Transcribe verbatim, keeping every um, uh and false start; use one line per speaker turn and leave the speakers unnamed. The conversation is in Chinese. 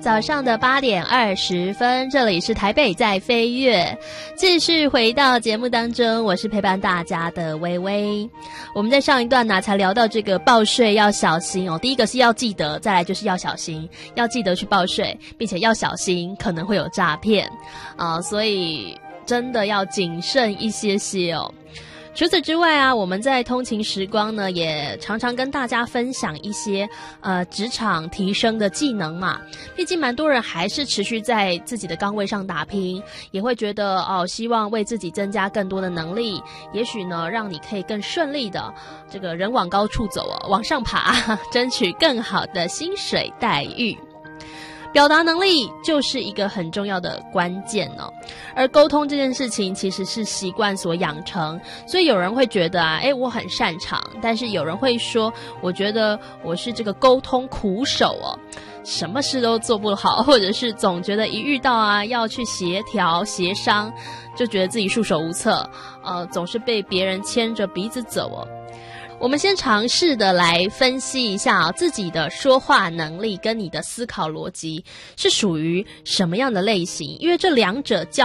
早上的八点二十分，这里是台北在飞跃，继续回到节目当中，我是陪伴大家的微微。我们在上一段呢、啊、才聊到这个报税要小心哦，第一个是要记得，再来就是要小心，要记得去报税，并且要小心可能会有诈骗啊、呃，所以真的要谨慎一些些哦。除此之外啊，我们在通勤时光呢，也常常跟大家分享一些呃职场提升的技能嘛。毕竟蛮多人还是持续在自己的岗位上打拼，也会觉得哦，希望为自己增加更多的能力，也许呢，让你可以更顺利的这个人往高处走哦，往上爬，争取更好的薪水待遇。表达能力就是一个很重要的关键哦，而沟通这件事情其实是习惯所养成，所以有人会觉得啊，诶，我很擅长，但是有人会说，我觉得我是这个沟通苦手哦，什么事都做不好，或者是总觉得一遇到啊要去协调协商，就觉得自己束手无策，呃，总是被别人牵着鼻子走哦。我们先尝试的来分析一下、啊、自己的说话能力跟你的思考逻辑是属于什么样的类型，因为这两者交